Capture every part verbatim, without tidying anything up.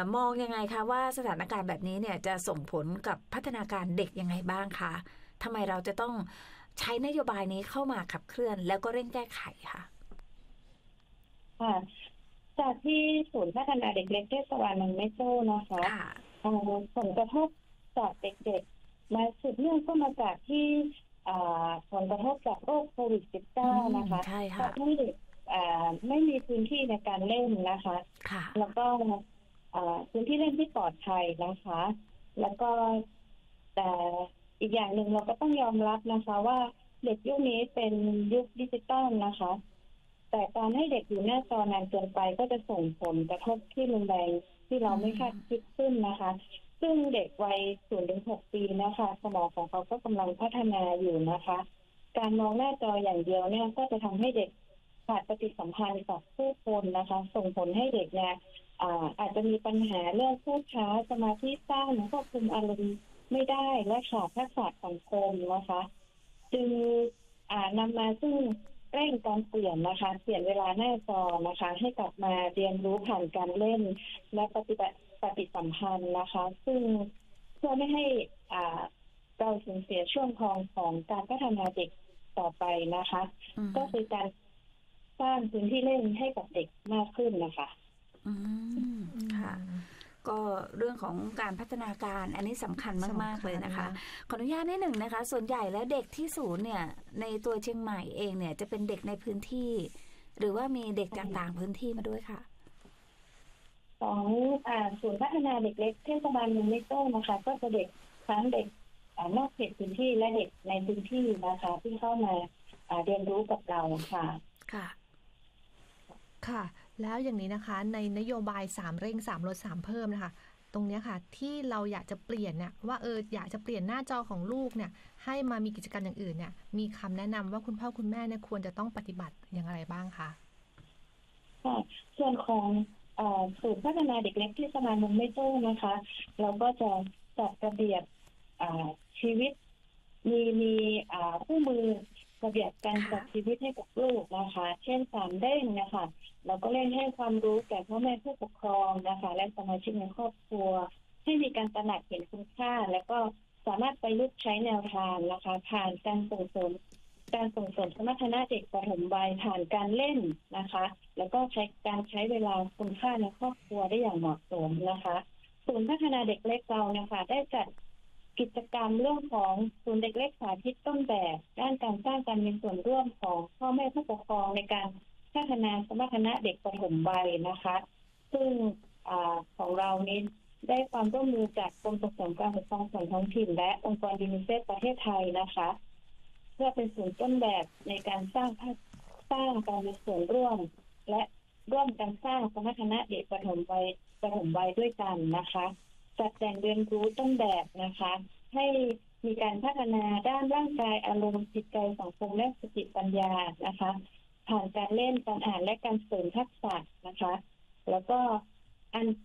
มองยังไงคะว่าสถานการณ์แบบนี้เนี่ยจะส่งผลกับพัฒนาการเด็กยังไงบ้างคะทำไมเราจะต้องใช้นโยบายนี้เข้ามาขับเคลื่อนแล้วก็เร่งแก้ไขค่ะค่ะจากที่ศูนย์พัฒนาเด็กเล็กเทศบาลเมืองแม่โจ้นะคะผลกระทบจากเด็กๆมาสืบเนื่องก็มาจากที่ผลกระทบจากโรคโควิด สิบเก้า นะคะทำให้เด็กไม่มีพื้นที่ในการเล่นนะคะแล้วก็พื้นที่เล่นที่ปลอดภัยนะคะแล้วก็แต่อีกอย่างหนึ่งเราก็ต้องยอมรับนะคะว่าเด็กยุคนี้เป็นยุคดิจิตอลนะคะแต่การให้เด็กอยู่หน้าจอนานเกินไปก็จะส่งผลกระทบที่รุนแรงที่เราไม่คาดคิดขึ้นนะคะซึ่งเด็กวัย ศูนย์ถึงหก ปีนะคะสมองของเขาก็กำลังพัฒนาอยู่นะคะการมองหน้าจออย่างเดียวเนี่ยก็จะทำให้เด็กขาดปฏิสัมพันธ์กับผู้คนนะคะส่งผลให้เด็กเนี่ยอาอาจจะมีปัญหาเรื่องพูดช้าสมาธิสั้นควบคุมอารมณ์ไม่ได้และขาดทักษะสังคมนะคะจึงนำมาซึ่งเร่งการเปลี่ยนนะคะเปลี่ยนเวลาหน้าจอนะคะให้กลับมาเรียนรู้ผ่านการเล่นและปฏิบัติปฏิสัมพันธ์นะคะซึ่งเพื่อไม่ให้เราสูญเสียช่วงทองของการพัฒนาเด็กต่อไปนะคะก็คือการสร้างพื้นที่เล่นให้กับเด็กมากขึ้นนะคะอืมค่ะก็เรื่องของการพัฒนาการอันนี้สำคัญมากๆเลยนะคะขออนุญาตนิดหนึ่งนะคะส่วนใหญ่แล้วเด็กที่ศูนย์เนี่ยในตัวเชียงใหม่เองเนี่ยจะเป็นเด็กในพื้นที่หรือว่ามีเด็กจากต่างพื้นที่มาด้วยค่ะของศูนย์พัฒนาเด็กเล็กเทศบาลเมืองแม่โจ้นะคะก็จะเด็กทั้งเด็กนอกเขตพื้นที่และเด็กในพื้นที่นะคะที่เข้ามาเรียนรู้กับเราค่ะค่ะค่ะแล้วอย่างนี้นะคะในนโยบายสามเร่งสามลดสามเพิ่มนะคะตรงนี้ค่ะที่เราอยากจะเปลี่ยนเนี่ยว่าเอออยากจะเปลี่ยนหน้าจอของลูกเนี่ยให้มามีกิจกรรมอย่างอื่นเนี่ยมีคำแนะนำว่าคุณพ่อคุณแม่เนี่ยควรจะต้องปฏิบัติอย่างไรบ้างคะค่ะส่วนของศูนย์พัฒนาเด็กเล็กที่สมานเมืองแม่โจ้นะคะเราก็จะจัดระเบียบชีวิตมีมีผู้มือระเบียบการจัดชีวิตให้กับลูกนะคะเช่นสามเด้งนะคะเราก็เล่นให้ความรู้แก่พ่อแม่ผู้ปกครองนะคะและสมาชิกในครอบครัวให้มีการตระหนักเห็นคุณค่าและก็สามารถประยุกต์ใช้แนวทางนะคะผ่านการส่งเสริมการส่งเสริมสมรรถนะเด็กปฐมวัยผ่านการเล่นนะคะแล้วก็ใช้การใช้เวลาคุณค่าในครอบครัวได้อย่างเหมาะสมนะคะศูนย์พัฒนาเด็กเล็กเรานะคะได้จัดกิจกรรมเรื่องของศูนย์เด็กเล็กสาธิตต้นแบบด้านการสร้างการมีส่วนร่วมของพ่อแม่ผู้ปกครองในการพัฒนาสมรรถนะเด็กปฐมวัยนะคะซึ่งอของเรานี้ได้ความร่วมมือจากกรมส่งเสริมการปกครองส่วนท้องถิ่นและองค์กรยูนิเซฟประเทศไทยนะคะเพื่อเป็นศูนย์ต้นแบบในการสร้างสร้างการมีส่วนร่วมและร่วมกันสร้างสมรรถนะเด็กปฐมวัยปฐมวัยด้วยกันนะคะจัดแต่งเรียนรู้ต้นแบบนะคะให้มีการพัฒนาด้านร่างกายอารมณ์จิตใจสังคมและสติปัญญานะคะผ่านการเล่นการอ่านและการเสริมทักษะนะคะแล้วก็อัน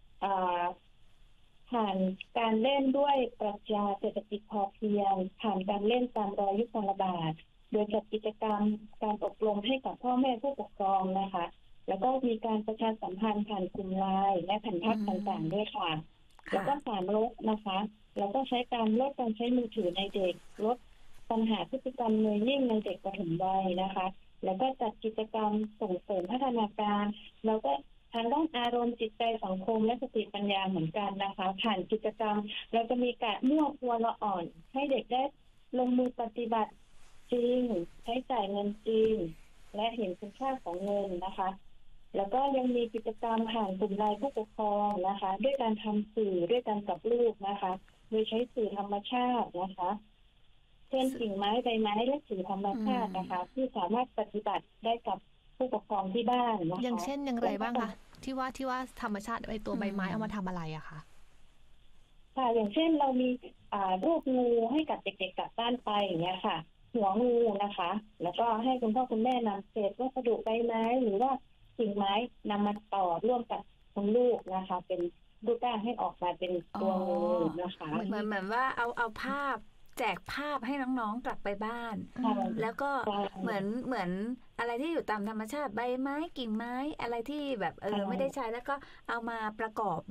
ผ่านการเล่นด้วยปรัชญาเศรษฐกิจพอเพียงผ่านการเล่นตามรอยยุคระบาดโดยจัดกิจกรรมการอบรมให้กับพ่อแม่ผู้ปกครองนะคะแล้วก็มีการประชาสัมพันธ์ผ่านกลุ่มไลน์และแผ่นพับต่างๆด้วยค่ะแล้วก็สามลดนะคะแล้วก็ใช้การลดการใช้มือถือในเด็กลดปัญหาพฤติกรรมเนินยิ่งในเด็กปฐมวัยนะคะแล้วก็จัดกิจกรรมส่งเสริมพัฒนาการแล้วก็ทางด้านอารมณ์จิตใจสังคมและสติปัญญาเหมือนกันนะคะผ่านกิจกรรมเราจะมีการมั่วครัวละอ่อนให้เด็กได้ลงมือปฏิบัติจริงใช้จ่ายเงินจริงและเห็นคุณค่าของเงินนะคะแล้วก็ยังมีกิจกรรมผ่านกลุ่มไลน์ผู้ปกครองนะคะด้วยการทำสื่อด้วยกันกับลูกนะคะโดยใช้สื่อธรรมชาตินะคะเช่นกิ่งไม้ใบไม้และสื่อธรรมชาตินะคะที่สามารถปฏิบัติได้กับผู้ปกครองที่บ้านนะคะอย่างเช่นอย่างไรบ้างคะที่ว่าที่ว่าธรรมชาติไอตัวใบไม้เอามาทำอะไรอะคะค่ะอย่างเช่นเรามีรูปงูให้กับเด็กๆกลับบ้านไปอย่างเงี้ยค่ะหัวงูนะคะแล้วก็ให้คุณพ่อคุณแม่นำเศษวัสดุใบไม้หรือว่ากิ่งไม้นำมาต่อร่วมกับคุณลูกนะคะเป็นรูปร่างให้ออกมาเป็นตัวงูนะคะเหมือนเหมือนว่าเอาเอาภาพแจกภาพให้น้องๆกลับไปบ้านแล้วก็เหมือนเหมือนอะไรที่อยู่ตามธรรมชาติใบไม้กิ่งไม้อะไรที่แบบเออไม่ได้ใช้แล้วก็เอามาประกอบ